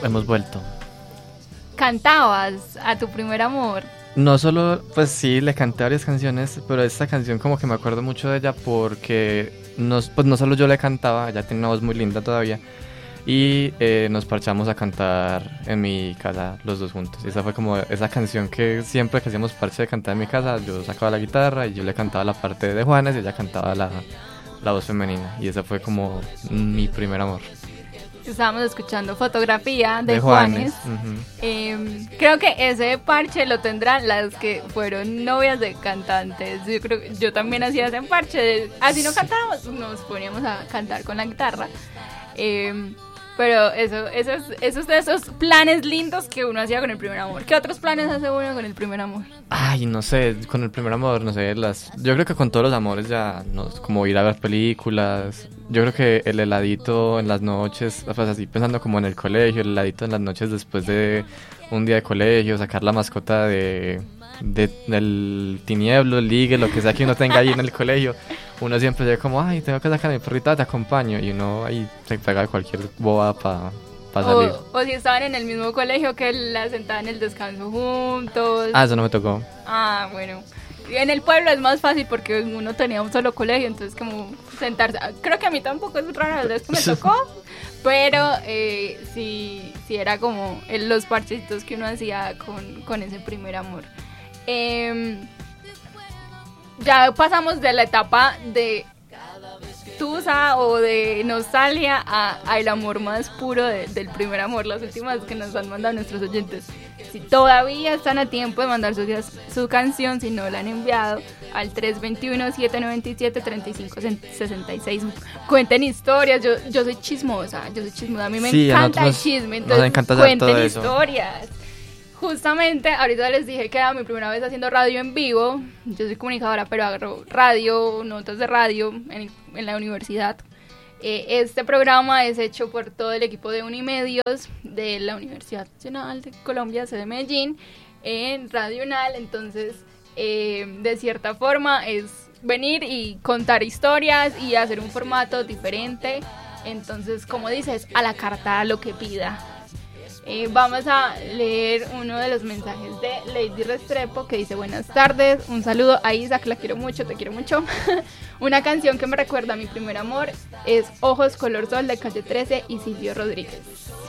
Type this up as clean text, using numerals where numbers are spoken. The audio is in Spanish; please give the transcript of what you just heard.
hemos vuelto. ¿Cantabas a tu primer amor? No solo, pues sí, le canté varias canciones, pero esta canción como que me acuerdo mucho de ella porque pues no solo yo le cantaba, ella tiene una voz muy linda todavía, y nos parchamos a cantar en mi casa los dos juntos. Y esa fue como esa canción que siempre que hacíamos parche de cantar en mi casa, yo sacaba la guitarra y yo le cantaba la parte de Juanes y ella cantaba la voz femenina. Y esa fue como mi primer amor. Estábamos escuchando Fotografía de Juanes. Creo que ese parche lo tendrán las que fueron novias de cantantes. Yo creo que yo también hacía ese parche. Así no cantábamos, nos poníamos a cantar con la guitarra. Pero esos de esos planes lindos que uno hacía con el primer amor. ¿Qué otros planes hace uno con el primer amor? Ay, no sé, con el primer amor, no sé, yo creo que con todos los amores ya, como ir a ver películas. Yo creo que el heladito en las noches, pues así pensando como en el colegio, el heladito en las noches después de un día de colegio, sacar la mascota del tinieblo, el ligue, lo que sea que uno tenga ahí en el colegio. Uno siempre llega como, ay, tengo que sacar a mi perrita, te acompaño. Y uno ahí se pega cualquier boba para salir. O si estaban en el mismo colegio que la sentaban en el descanso juntos. Ah, eso no me tocó. Ah, bueno. En el pueblo es más fácil porque uno tenía un solo colegio, entonces como sentarse. Creo que a mí tampoco es rara la vez que me tocó, pero sí era como los parchecitos que uno hacía con ese primer amor. Ya pasamos de la etapa de tusa o de nostalgia a el amor más puro del primer amor. Las últimas que nos han mandado nuestros oyentes, si todavía están a tiempo de mandar su canción, si no la han enviado al 321-797-3566. Cuenten historias. Yo soy chismosa, a mí me encanta el chisme, entonces cuenten historias. Justamente, ahorita les dije que era mi primera vez haciendo radio en vivo. Yo soy comunicadora, pero hago radio, notas de radio en la universidad. Este programa es hecho por todo el equipo de Unimedios de la Universidad Nacional de Colombia, sede Medellín, en Radio UNAL. Entonces, de cierta forma, es venir y contar historias y hacer un formato diferente. Entonces, como dices, a la carta, a lo que pida. Vamos a leer uno de los mensajes de Lady Restrepo que dice: buenas tardes, un saludo a Isa, que la quiero mucho, te quiero mucho. Una canción que me recuerda a mi primer amor es Ojos Color Sol de Calle 13 y Silvio Rodríguez.